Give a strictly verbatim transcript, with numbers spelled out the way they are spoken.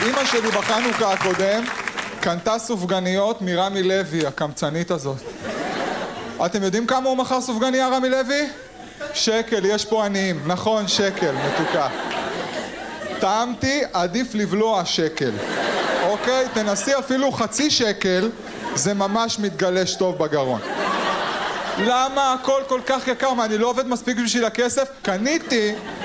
אמא שלי בחנוכה הקודם קנתה סופגניות מרמי לוי, הקמצנית הזאת. אתם יודעים כמה הוא מכר סופגניה, רמי לוי? שקל, יש פה עניים. נכון, שקל, מתוקה. טעמתי, עדיף לבלוע שקל. אוקיי? תנסי אפילו חצי שקל, זה ממש מתגלש טוב בגרון. למה הכל כל כך יקר? מה, אני לא עובד מספיק בשביל הכסף? קניתי